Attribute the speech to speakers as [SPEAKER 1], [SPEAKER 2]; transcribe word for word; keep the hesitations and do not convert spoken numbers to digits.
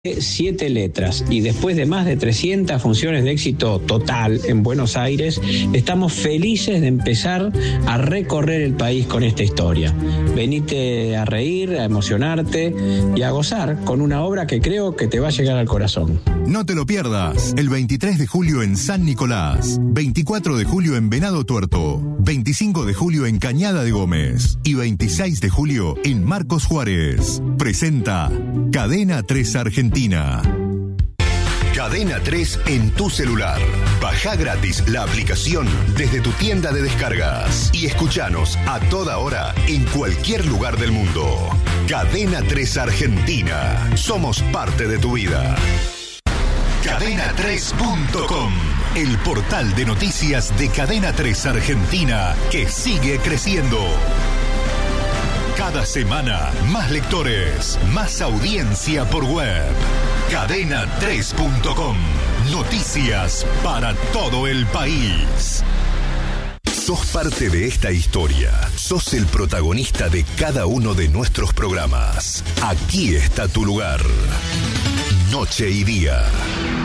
[SPEAKER 1] Siete letras y después de más de trescientas funciones de éxito total en Buenos Aires, estamos felices de empezar a recorrer el país con esta historia. Venite a reír, a emocionarte y a gozar con una obra que creo que te va a llegar al corazón.
[SPEAKER 2] No te lo pierdas, el veintitrés de julio en San Nicolás, veinticuatro de julio en Venado Tuerto, veinticinco de julio en Cañada de Gómez y veintiséis de julio en Marcos Juárez. Presenta Cadena tres Argentina.
[SPEAKER 3] Cadena tres en tu celular. Bajá gratis la aplicación desde tu tienda de descargas y escuchanos a toda hora en cualquier lugar del mundo. Cadena tres Argentina. Somos parte de tu vida. cadena tres punto com, el portal de noticias de Cadena tres Argentina que sigue creciendo. Cada semana, más lectores, más audiencia por web. cadena tres punto com. Noticias para todo el país. Sos parte de esta historia. Sos el protagonista de cada uno de nuestros programas. Aquí está tu lugar. Noche y día.